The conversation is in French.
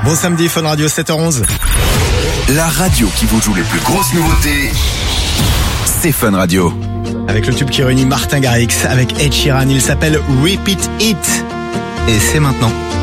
Bon samedi, Fun Radio, 7h11. La radio qui vous joue les plus grosses nouveautés, c'est Fun Radio. Avec le tube qui réunit Martin Garrix avec Ed Sheeran, il s'appelle Repeat It. Et c'est maintenant.